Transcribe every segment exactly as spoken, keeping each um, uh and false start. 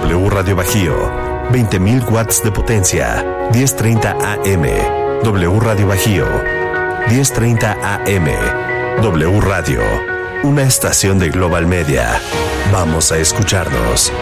W Radio Bajío, veinte mil watts de potencia, diez treinta A M. W Radio Bajío, diez treinta A M. W Radio, una estación de Global Media. Vamos a escucharnos.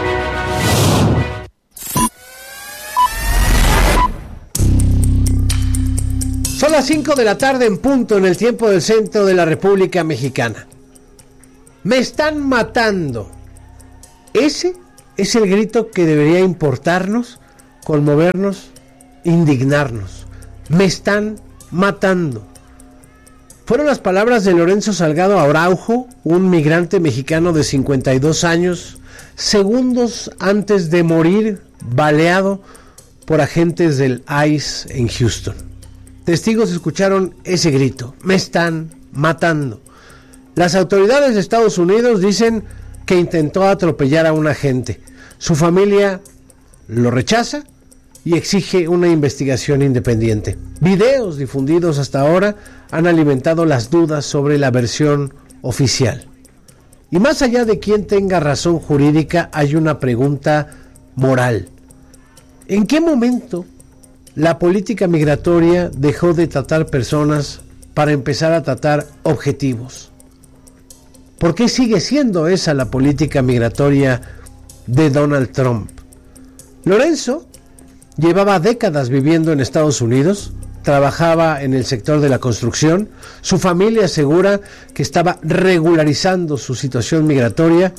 Son las cinco de la tarde en punto en el tiempo del centro de la República Mexicana. Me están matando. Ese es el grito que debería importarnos, conmovernos, indignarnos. Me están matando. Fueron las palabras de Lorenzo Salgado Araujo, un migrante mexicano de cincuenta y dos años, segundos antes de morir baleado por agentes del I C E en Houston. Testigos escucharon ese grito: me están matando. Las autoridades de Estados Unidos dicen que intentó atropellar a un agente. Su familia lo rechaza y exige una investigación independiente. Videos difundidos hasta ahora han alimentado las dudas sobre la versión oficial. Y más allá de quién tenga razón jurídica, hay una pregunta moral. ¿En qué momento la política migratoria dejó de tratar personas para empezar a tratar objetivos? ¿Por qué sigue siendo esa la política migratoria de Donald Trump? Lorenzo llevaba décadas viviendo en Estados Unidos, trabajaba en el sector de la construcción, su familia asegura que estaba regularizando su situación migratoria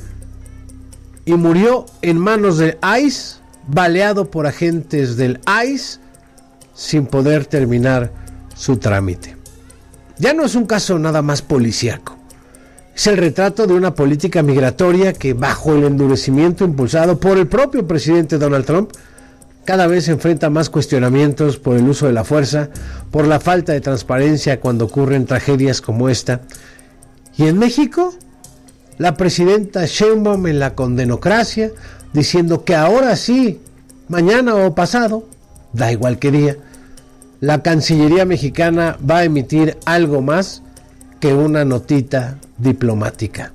y murió en manos del I C E, baleado por agentes del I C E, sin poder terminar su trámite. Ya no es un caso nada más policíaco. Es el retrato de una política migratoria que, bajo el endurecimiento impulsado por el propio presidente Donald Trump, cada vez enfrenta más cuestionamientos por el uso de la fuerza, por la falta de transparencia cuando ocurren tragedias como esta. Y en México, la presidenta Sheinbaum en la condenocracia, diciendo que ahora sí, mañana o pasado, da igual qué día, la Cancillería mexicana va a emitir algo más que una notita diplomática.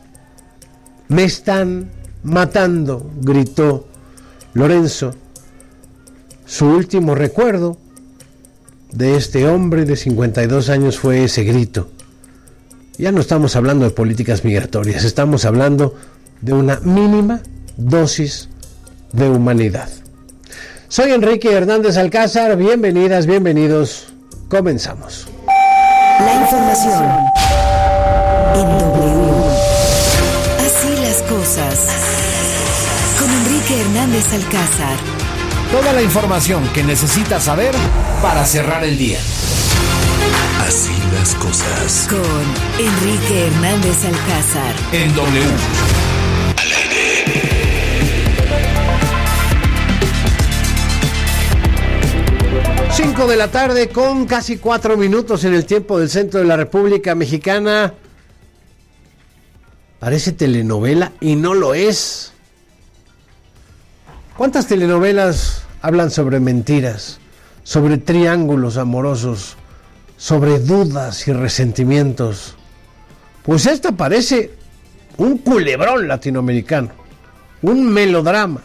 Me están matando, gritó Lorenzo. Su último recuerdo de este hombre de cincuenta y dos años fue ese grito. Ya no estamos hablando de políticas migratorias, estamos hablando de una mínima dosis de humanidad. Soy Enrique Hernández Alcázar, bienvenidas, bienvenidos, comenzamos. La información en W. Así las cosas. Con Enrique Hernández Alcázar. Toda la información que necesitas saber para cerrar el día. Así las cosas. Con Enrique Hernández Alcázar. En W. Al aire. cinco de la tarde con casi cuatro minutos en el tiempo del centro de la República Mexicana. Parece telenovela y no lo es. ¿Cuántas telenovelas hablan sobre mentiras, sobre triángulos amorosos, sobre dudas y resentimientos? Pues esta parece un culebrón latinoamericano, un melodrama.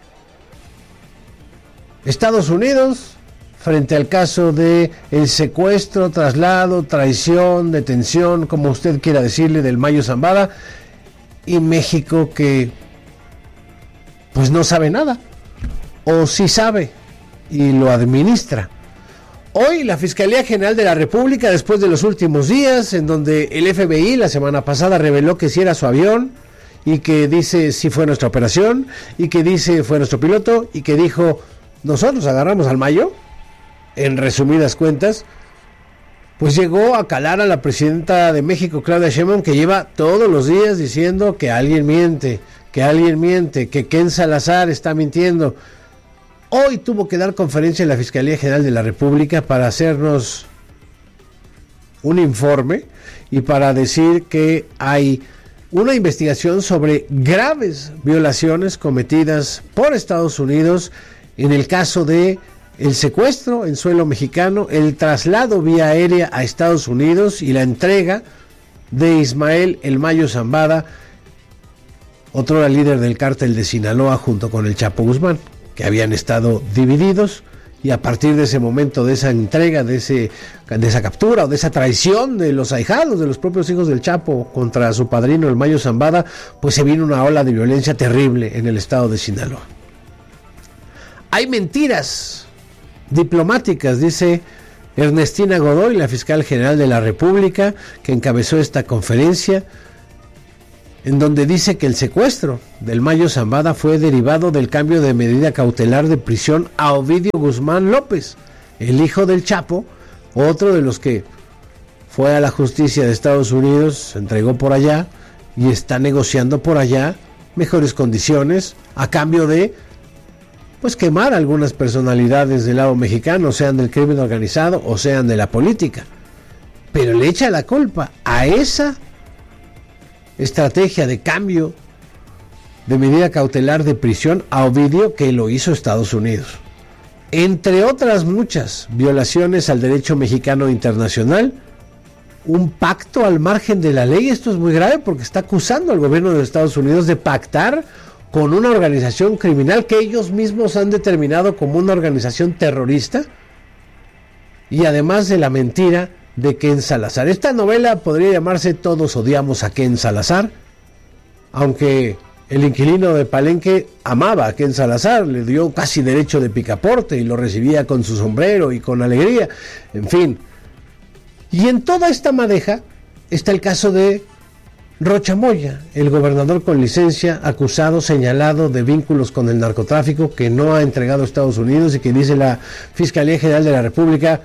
Estados Unidos frente al caso de el secuestro, traslado, traición, detención, como usted quiera decirle, del Mayo Zambada, y México que pues no sabe nada, o sí sabe y lo administra. Hoy la Fiscalía General de la República, después de los últimos días en donde el F B I la semana pasada reveló que sí era su avión, y que dice sí fue nuestra operación, y que dice fue nuestro piloto, y que dijo nosotros agarramos al Mayo, en resumidas cuentas, pues llegó a calar a la presidenta de México, Claudia Sheinbaum, que lleva todos los días diciendo que alguien miente, que alguien miente, que Ken Salazar está mintiendo. Hoy tuvo que dar conferencia en la Fiscalía General de la República para hacernos un informe y para decir que hay una investigación sobre graves violaciones cometidas por Estados Unidos en el caso de el secuestro en suelo mexicano, el traslado vía aérea a Estados Unidos y la entrega de Ismael El Mayo Zambada, otro era líder del cártel de Sinaloa junto con el Chapo Guzmán, que habían estado divididos, y a partir de ese momento, de esa entrega, de ese de esa captura o de esa traición de los ahijados, de los propios hijos del Chapo contra su padrino, el Mayo Zambada, pues se vino una ola de violencia terrible en el estado de Sinaloa. Hay mentiras diplomáticas, dice Ernestina Godoy, la fiscal general de la República, que encabezó esta conferencia, en donde dice que el secuestro del Mayo Zambada fue derivado del cambio de medida cautelar de prisión a Ovidio Guzmán López, el hijo del Chapo, otro de los que fue a la justicia de Estados Unidos, se entregó por allá y está negociando por allá mejores condiciones a cambio de pues quemar a algunas personalidades del lado mexicano, sean del crimen organizado o sean de la política. Pero le echa la culpa a esa estrategia de cambio de medida cautelar de prisión a Ovidio, que lo hizo Estados Unidos. Entre otras muchas violaciones al derecho mexicano internacional, un pacto al margen de la ley. Esto es muy grave porque está acusando al gobierno de Estados Unidos de pactar con una organización criminal que ellos mismos han determinado como una organización terrorista, y además de la mentira de Ken Salazar. Esta novela podría llamarse Todos odiamos a Ken Salazar, aunque el inquilino de Palenque amaba a Ken Salazar, le dio casi derecho de picaporte y lo recibía con su sombrero y con alegría, en fin. Y en toda esta madeja está el caso de Rocha Moya, el gobernador con licencia, acusado, señalado de vínculos con el narcotráfico, que no ha entregado a Estados Unidos y que dice la Fiscalía General de la República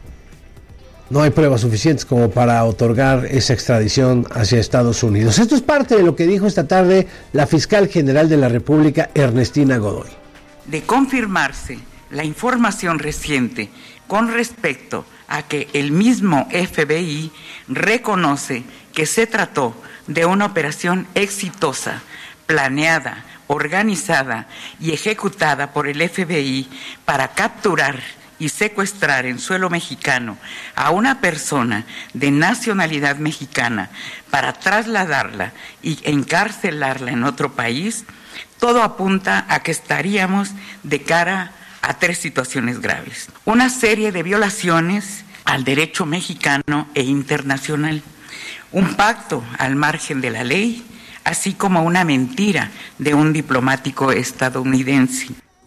no hay pruebas suficientes como para otorgar esa extradición hacia Estados Unidos. Esto es parte de lo que dijo esta tarde la fiscal general de la República, Ernestina Godoy. De confirmarse la información reciente con respecto a que el mismo F B I reconoce que se trató de una operación exitosa, planeada, organizada y ejecutada por el F B I para capturar y secuestrar en suelo mexicano a una persona de nacionalidad mexicana para trasladarla y encarcelarla en otro país, todo apunta a que estaríamos de cara a tres situaciones graves. Una serie de violaciones al derecho mexicano e internacional, un pacto al margen de la ley, así como una mentira de un diplomático estadounidense.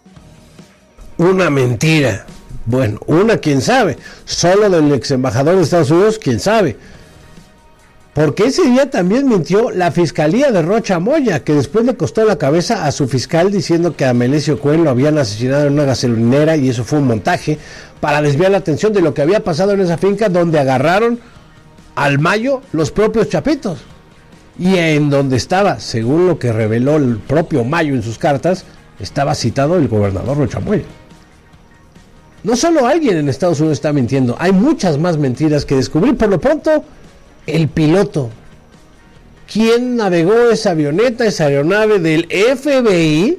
Una mentira. Bueno, una, quién sabe, solo del ex embajador de Estados Unidos, quién sabe, porque ese día también mintió la fiscalía de Rocha Moya, que después le costó la cabeza a su fiscal diciendo que a Melesio Cuen lo habían asesinado en una gasolinera y eso fue un montaje para desviar la atención de lo que había pasado en esa finca donde agarraron al Mayo los propios chapitos, y en donde estaba, según lo que reveló el propio Mayo en sus cartas, estaba citado el gobernador Rocha Moya. No solo alguien en Estados Unidos está mintiendo, hay muchas más mentiras que descubrir. Por lo pronto, el piloto, ¿quién navegó esa avioneta, esa aeronave del F B I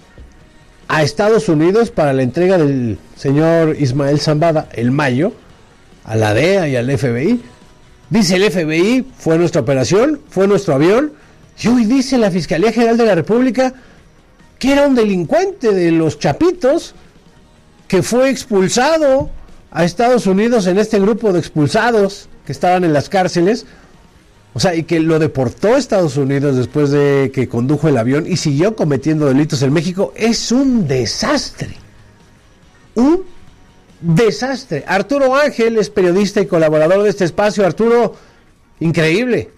a Estados Unidos para la entrega del señor Ismael Zambada, el Mayo, a la D E A y al F B I? Dice el F B I, fue nuestra operación, fue nuestro avión, y hoy dice la Fiscalía General de la República que era un delincuente de los chapitos, que fue expulsado a Estados Unidos en este grupo de expulsados que estaban en las cárceles, o sea, y que lo deportó a Estados Unidos después de que condujo el avión y siguió cometiendo delitos en México. Es un desastre, un desastre. Arturo Ángel es periodista y colaborador de este espacio. Arturo, increíble.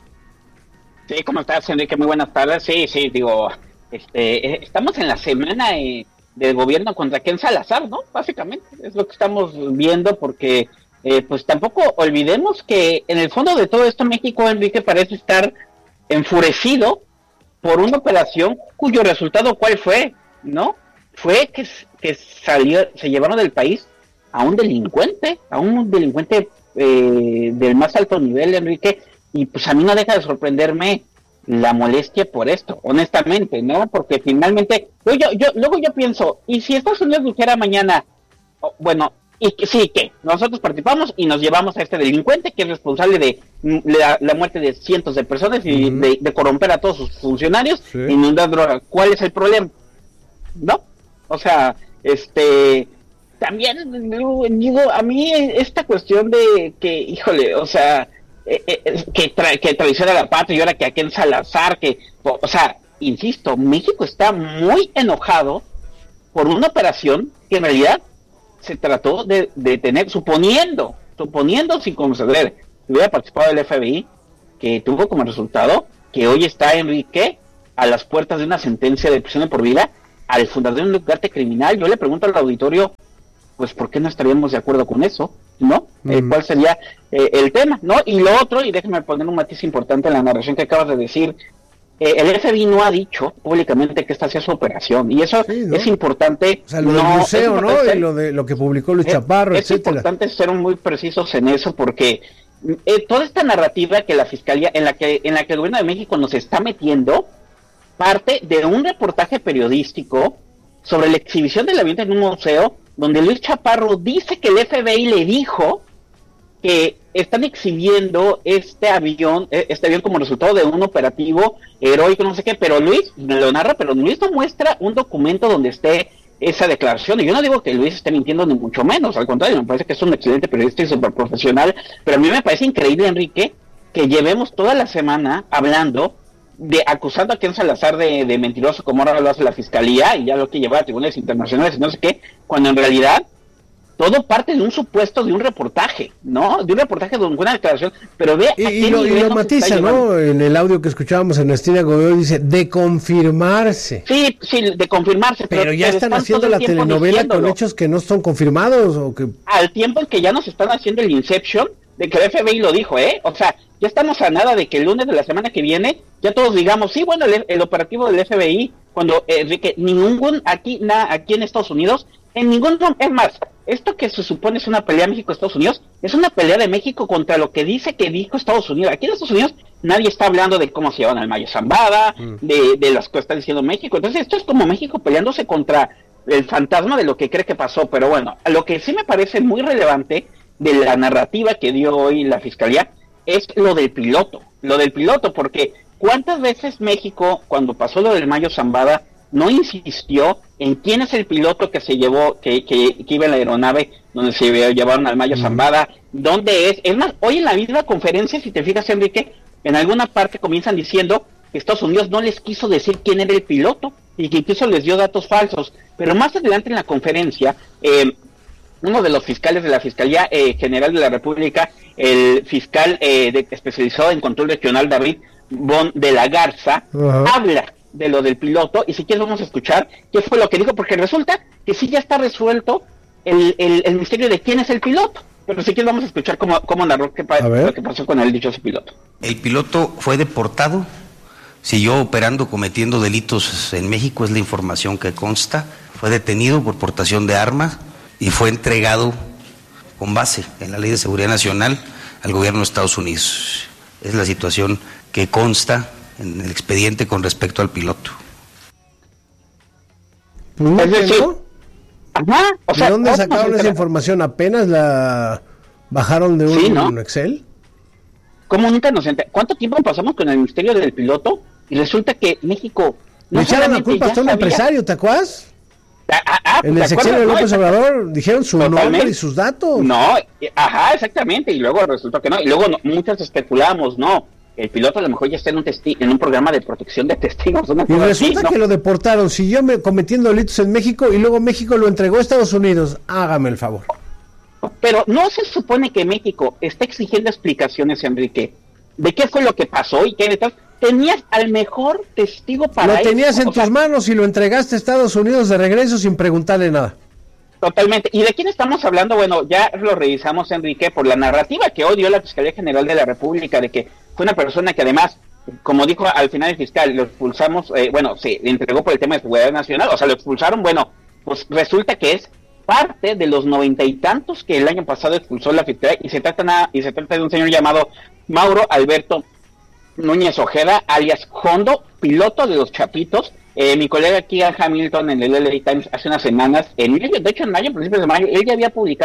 Sí, ¿cómo estás, Enrique? Muy buenas tardes. Sí, sí, digo, este, estamos en la semana eh, del gobierno contra Ken Salazar, ¿no? Básicamente, es lo que estamos viendo, porque eh, pues tampoco olvidemos que en el fondo de todo esto México, Enrique, parece estar enfurecido por una operación cuyo resultado, ¿cuál fue? ¿No? Fue que, que salió, se llevaron del país a un delincuente, a un delincuente eh, del más alto nivel, Enrique, y pues a mí no deja de sorprenderme la molestia por esto, honestamente, ¿no? Porque finalmente, yo, yo, luego yo pienso, y si Estados Unidos dijera mañana, oh, bueno, y que sí, que nosotros participamos y nos llevamos a este delincuente que es responsable de la, la muerte de cientos de personas y uh-huh. de, de corromper a todos sus funcionarios, sí. inundar droga. ¿Cuál es el problema? ¿No? O sea, este... También, digo, a mí esta cuestión de que, híjole, o sea, eh, eh, que, tra- que traiciona a la patria y ahora que aquí en Salazar, que, o sea, insisto, México está muy enojado por una operación que en realidad se trató de, de tener, suponiendo, suponiendo sin conceder, que hubiera participado el F B I, que tuvo como resultado que hoy está Enrique a las puertas de una sentencia de prisión de por vida al fundador de un lugar criminal. Yo le pregunto al auditorio, pues ¿por qué no estaríamos de acuerdo con eso? ¿No? Mm. Eh, ¿Cuál sería eh, el tema? ¿No? Y lo otro, y déjeme poner un matiz importante en la narración que acabas de decir, eh, el F B I no ha dicho públicamente que esta sea su operación, y eso sí, ¿no? es importante. O sea, lo no, del museo, ¿no? Y lo de lo que publicó Luis es, Chaparro, es etcétera. Es importante ser muy precisos en eso, porque eh, toda esta narrativa que la Fiscalía, en la que, en la que el Gobierno de México nos está metiendo, parte de un reportaje periodístico sobre la exhibición del avión en un museo, donde Luis Chaparro dice que el F B I le dijo que están exhibiendo este avión, este avión como resultado de un operativo heroico, no sé qué, pero Luis lo narra, pero Luis no muestra un documento donde esté esa declaración, y yo no digo que Luis esté mintiendo ni mucho menos, al contrario, me parece que es un excelente periodista y súper profesional, pero a mí me parece increíble, Enrique, que llevemos toda la semana hablando de acusando a Ken Salazar de, de mentiroso, como ahora lo hace la Fiscalía, y ya lo que lleva a tribunales internacionales y no sé qué, cuando en realidad todo parte de un supuesto, de un reportaje, ¿no? De un reportaje de una declaración, pero ve... Y, y, lo, y lo matiza, ¿no? En el audio que escuchábamos en Ernestina Godoy dice, de confirmarse. Sí, sí, de confirmarse. Pero, pero ya están, están haciendo la telenovela diciéndolo. Con hechos que no son confirmados, ¿o que? Al tiempo en que ya nos están haciendo el Inception, de que el F B I lo dijo, ¿eh? O sea, ya estamos a nada de que el lunes de la semana que viene ya todos digamos, sí, bueno, el, el operativo del F B I, cuando Enrique, eh, ningún, aquí, na, aquí en Estados Unidos, en ningún, es más, esto que se supone es una pelea México-Estados Unidos, es una pelea de México contra lo que dice que dijo Estados Unidos. Aquí en Estados Unidos nadie está hablando de cómo se llevan al Mayo Zambada, mm. de, de las cosas que está diciendo México. Entonces esto es como México peleándose contra el fantasma de lo que cree que pasó. Pero bueno, lo que sí me parece muy relevante de la narrativa que dio hoy la Fiscalía es lo del piloto, lo del piloto, porque ¿cuántas veces México, cuando pasó lo del Mayo Zambada, no insistió en quién es el piloto que se llevó, que, que, que iba en la aeronave donde se llevaron al Mayo Zambada, dónde es? Es más, hoy en la misma conferencia, si te fijas, Enrique, en alguna parte comienzan diciendo que Estados Unidos no les quiso decir quién era el piloto y que incluso les dio datos falsos, pero más adelante en la conferencia, eh, uno de los fiscales de la Fiscalía eh, General de la República, el fiscal eh, de, especializado en control regional, David Bon de la Garza, uh-huh. habla de lo del piloto, y si quieres vamos a escuchar qué fue lo que dijo, porque resulta que sí ya está resuelto el, el, el misterio de quién es el piloto, pero si quieres vamos a escuchar cómo, cómo narró qué pa- lo que pasó con el dichoso piloto. El piloto fue deportado, siguió operando, cometiendo delitos en México, es la información que consta, fue detenido por portación de armas, y fue entregado con base en la Ley de Seguridad Nacional al gobierno de Estados Unidos. Es la situación que consta en el expediente con respecto al piloto. ¿No? Es decir, ajá, o sea, ¿de dónde sacaron esa información? ¿Apenas la bajaron de un, sí, ¿no? un Excel? ¿Cómo nunca nos enteramos? ¿Cuánto tiempo pasamos con el misterio del piloto? Y resulta que México... No le echaron la culpa a un empresario, ¿te acuerdas? Ah, ah, en el sexenio de López Obrador dijeron su Totalmente. nombre y sus datos. No, ajá, exactamente, y luego resultó que no, y luego no, muchos especulamos, no, el piloto a lo mejor ya está en un testi- en un programa de protección de testigos. Una y resulta así, que ¿no? lo deportaron, siguió me- cometiendo delitos en México y luego México lo entregó a Estados Unidos. Hágame el favor. Pero no se supone que México está exigiendo explicaciones, Enrique, de qué fue lo que pasó y qué detrás. Tenías al mejor testigo para Lo tenías eso, en tus sea, manos y lo entregaste a Estados Unidos de regreso sin preguntarle nada. Totalmente. ¿Y de quién estamos hablando? Bueno, ya lo revisamos, Enrique, por la narrativa que hoy dio la Fiscalía General de la República, de que fue una persona que además, como dijo al final el fiscal, lo expulsamos, eh, bueno, se le entregó por el tema de seguridad nacional, o sea, lo expulsaron, bueno, pues resulta que es parte de los noventa y tantos que el año pasado expulsó la Fiscalía, y se trata, na, y se trata de un señor llamado Mauro Alberto Núñez Ojeda, alias Hondo, piloto de los Chapitos. Eh, mi colega Keegan Hamilton en el L A Times hace unas semanas, en mayo, de hecho en mayo, principios de mayo, él ya había publicado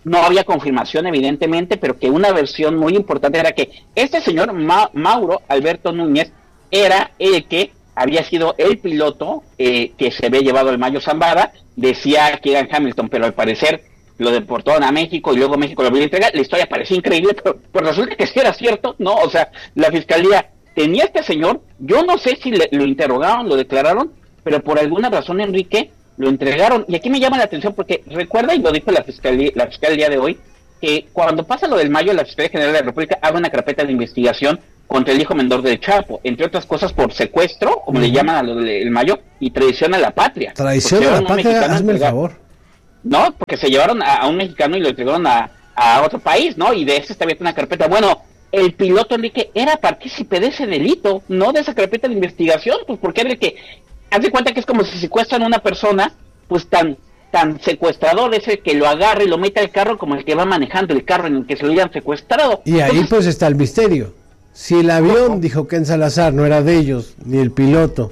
no había confirmación evidentemente, pero que una versión muy importante era que este señor Ma- Mauro Alberto Núñez era el que había sido el piloto eh, que se había llevado el Mayo Zambada. Decía que era en Hamilton, pero al parecer lo deportaron a México y luego México lo volvió a entregar. La historia parecía increíble, pero, pero resulta que sí era cierto, ¿no? O sea, la fiscalía tenía a este señor, yo no sé si le, lo interrogaron, lo declararon, pero por alguna razón, Enrique, lo entregaron. Y aquí me llama la atención porque recuerda, y lo dijo la fiscalía, la fiscalía el día de hoy, que cuando pasa lo del Mayo, la Fiscalía General de la República abre una carpeta de investigación contra el hijo menor del Chapo, entre otras cosas por secuestro, como uh-huh. le llaman a lo del Mayo, y traición a la patria. Traición a la patria, hazme el favor. No, porque se llevaron a, a un mexicano y lo entregaron a, a otro país, ¿no? Y de ese está abierta una carpeta. Bueno, el piloto, Enrique, era partícipe de ese delito, no de esa carpeta de investigación, pues porque era el que, haz de cuenta que es como si secuestran a una persona, pues tan tan secuestrador es el que lo agarra y lo mete al carro como el que va manejando el carro en el que se lo hayan secuestrado. Y ahí Entonces, pues está el misterio. Si el avión, ¿cómo? Dijo Ken Salazar, no era de ellos, ni el piloto,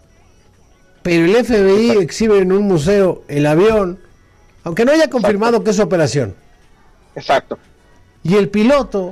pero el F B I exhibe en un museo el avión, aunque no haya confirmado Exacto. que es operación. Exacto. Y el piloto,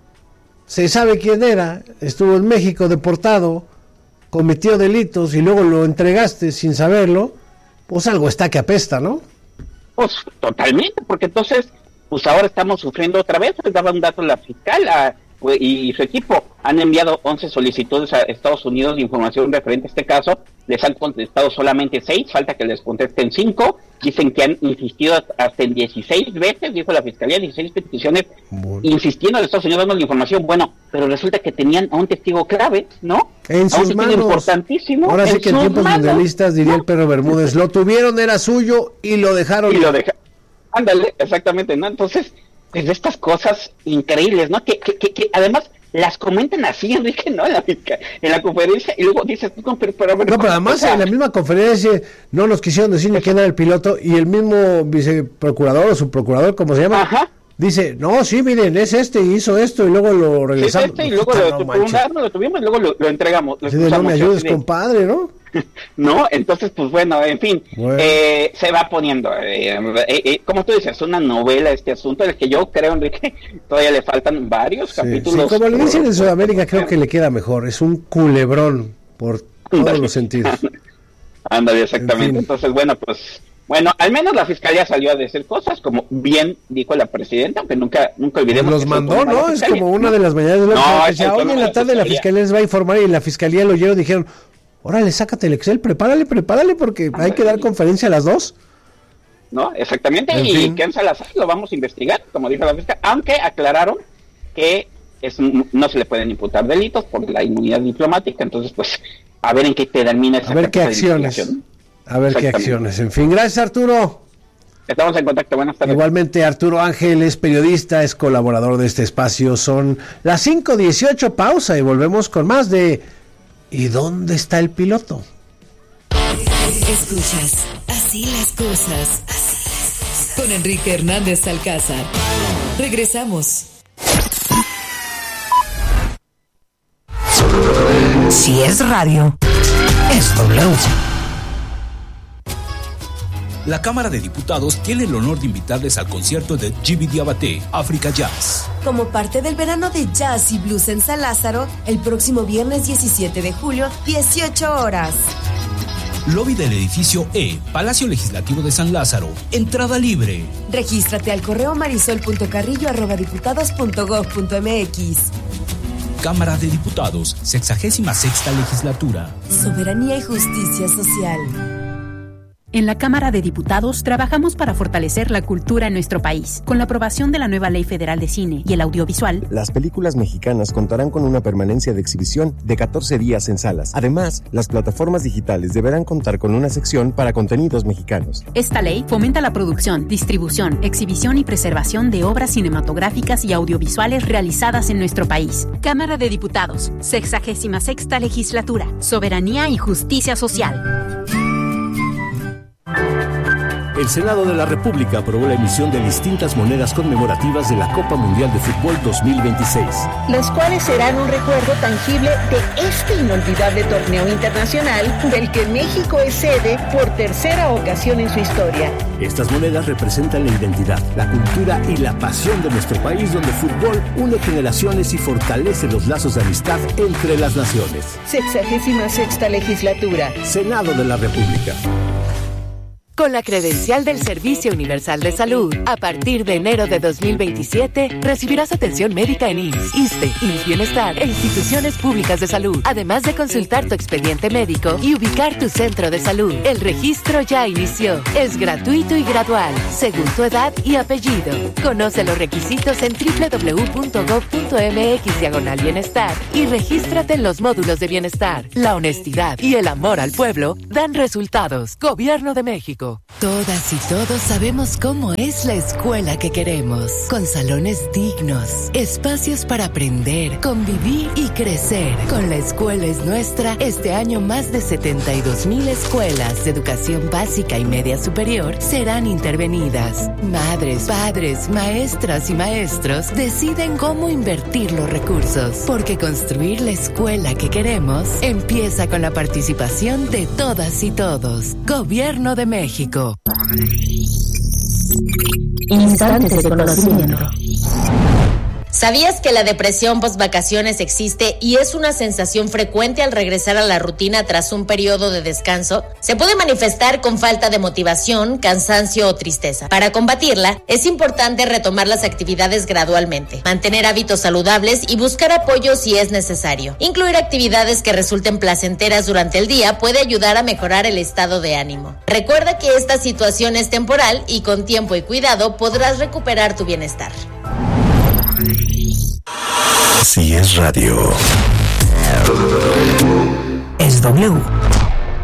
se sabe quién era, estuvo en México deportado, cometió delitos y luego lo entregaste sin saberlo, pues algo está que apesta, ¿no? Pues totalmente, porque entonces, pues ahora estamos sufriendo otra vez. Les daba un dato la fiscal a, y su equipo. Han enviado once solicitudes a Estados Unidos de información referente a este caso. Les han contestado solamente seis, falta que les contesten cinco. Dicen que han insistido hasta en dieciséis veces, dijo la fiscalía, dieciséis peticiones, bueno. insistiendo a Estados Unidos dando la información. Bueno, pero resulta que tenían a un testigo clave, ¿no? En sus manos. Importantísimo. Ahora sí que en tiempos manos. mundialistas diría ¿no? el perro Bermúdez, lo tuvieron, era suyo y lo dejaron. Y lo dejaron. Ándale, exactamente, ¿no? Entonces, pues de estas cosas increíbles, ¿no? Que, que, que, que además las comentan así, Enrique, ¿no? En la, en la conferencia, y luego dices, pero, pero, pero, no, pero además o sea, en la misma conferencia no nos quisieron decir ni quién era el piloto, y el mismo viceprocurador o subprocurador, como se llama, Ajá. dice, no, sí, miren, es este, hizo esto, y luego lo regresamos. Es este, y luego lo, no, por un lado lo tuvimos, y luego lo, lo entregamos. Lo así de, no me ayudes, de... compadre, ¿no? No, entonces, pues bueno, en fin, bueno. Eh, se va poniendo, eh, eh, eh, como tú dices, una novela este asunto, del que yo creo, Enrique, todavía le faltan varios sí, capítulos. Sí, como le dicen en Sudamérica, creo que le queda mejor, es un culebrón por todos Andale. los sentidos. Ándale, exactamente, en fin. Entonces, bueno, pues, bueno, al menos la fiscalía salió a decir cosas, como bien dijo la presidenta, aunque nunca, nunca olvidemos. Los mandó, ¿no? Es como una de las mañanas de la fiscalía. Hoy en la tarde la fiscalía les va a informar, y la fiscalía lo oyeron y dijeron, órale, sácate el Excel, prepárale, prepárale, porque hay que dar conferencia a las dos. No, exactamente, en y fin. Ken Salazar lo vamos a investigar, como dijo la fiscal, aunque aclararon que es, no se le pueden imputar delitos por la inmunidad diplomática, entonces pues a ver en qué termina esa a ver qué acciones, a ver qué acciones, en fin, gracias Arturo. Estamos en contacto, buenas tardes. Igualmente Arturo Ángel es periodista, es colaborador de este espacio, son las cinco dieciocho, pausa y volvemos con más de ¿y dónde está el piloto? Escuchas, así las cosas, así las cosas. Con Enrique Hernández Alcázar. Regresamos. Si es radio, es W. La Cámara de Diputados tiene el honor de invitarles al concierto de Djiby Diabaté, África Jazz. Como parte del verano de jazz y blues en San Lázaro, el próximo viernes diecisiete de julio, dieciocho horas. Lobby del edificio E, Palacio Legislativo de San Lázaro. Entrada libre. Regístrate al correo marisol punto carrillo arroba diputados punto gob punto mx. Cámara de Diputados, sexagésima sexta legislatura. Soberanía y justicia social. En la Cámara de Diputados trabajamos para fortalecer la cultura en nuestro país. Con la aprobación de la nueva Ley Federal de Cine y el Audiovisual, las películas mexicanas contarán con una permanencia de exhibición de catorce días en salas. Además, las plataformas digitales deberán contar con una sección para contenidos mexicanos. Esta ley fomenta la producción, distribución, exhibición y preservación de obras cinematográficas y audiovisuales realizadas en nuestro país. Cámara de Diputados, sexagésima sexta legislatura. Soberanía y justicia social. El Senado de la República aprobó la emisión de distintas monedas conmemorativas de la Copa Mundial de Fútbol dos mil veintiséis. Las cuales serán un recuerdo tangible de este inolvidable torneo internacional del que México es sede por tercera ocasión en su historia. Estas monedas representan la identidad, la cultura y la pasión de nuestro país, donde el fútbol une generaciones y fortalece los lazos de amistad entre las naciones. Sexagésima sexta legislatura. Senado de la República. Con la credencial del Servicio Universal de Salud, a partir de enero de dos mil veintisiete, recibirás atención médica en I M S S, ISSSTE, I M S S Bienestar e instituciones públicas de salud, además de consultar tu expediente médico y ubicar tu centro de salud. El registro ya inició. Es gratuito y gradual, según tu edad y apellido. Conoce los requisitos en doble u doble u doble u punto gob punto eme equis diagonal bienestar y regístrate en los módulos de bienestar. La honestidad y el amor al pueblo dan resultados. Gobierno de México. Todas y todos sabemos cómo es la escuela que queremos, con salones dignos, espacios para aprender, convivir y crecer. Con La Escuela es Nuestra, este año más de setenta y dos mil escuelas de educación básica y media superior serán intervenidas. Madres, padres, maestras y maestros deciden cómo invertir los recursos, porque construir la escuela que queremos empieza con la participación de todas y todos. Gobierno de México. Instantes de conocimiento. ¿Sabías que la depresión post-vacaciones existe y es una sensación frecuente al regresar a la rutina tras un periodo de descanso? Se puede manifestar con falta de motivación, cansancio o tristeza. Para combatirla, es importante retomar las actividades gradualmente, mantener hábitos saludables y buscar apoyo si es necesario. Incluir actividades que resulten placenteras durante el día puede ayudar a mejorar el estado de ánimo. Recuerda que esta situación es temporal y con tiempo y cuidado podrás recuperar tu bienestar. Si es radio, es W.